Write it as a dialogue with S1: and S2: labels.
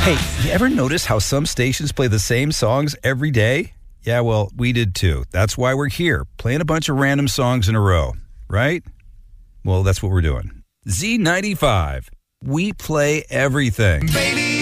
S1: Hey, you ever notice how some stations play the same songs every day? Yeah, well, we did too. That's why we're here, playing a bunch of random songs in a row, right? Well, that's what we're doing. Z95. We play everything.
S2: Baby,